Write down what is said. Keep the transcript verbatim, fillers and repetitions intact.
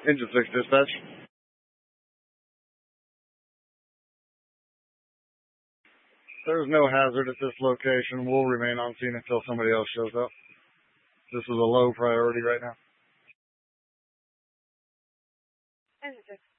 Engine six dispatch. There's no hazard at this location. We'll remain on scene until somebody else shows up. This is a low priority right now. Engine six.